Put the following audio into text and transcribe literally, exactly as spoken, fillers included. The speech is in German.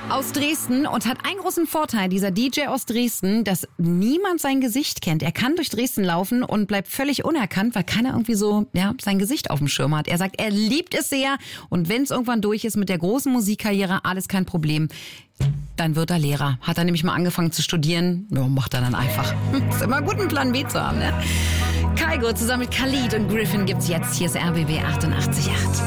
aus Dresden und hat einen großen Vorteil, dieser D J aus Dresden, dass niemand sein Gesicht kennt. Er kann durch Dresden laufen und bleibt völlig unerkannt, weil keiner irgendwie so ja, sein Gesicht auf dem Schirm hat. Er sagt, er liebt es sehr und wenn es irgendwann durch ist mit der großen Musikkarriere, alles kein Problem. Dann wird er Lehrer. Hat er nämlich mal angefangen zu studieren. Ja, macht er dann einfach. Ist immer gut, einen Plan B zu haben, ne? Kygo zusammen mit Khalid und Griffin gibt's jetzt. Hier ist R B B achtundachtzig Komma acht.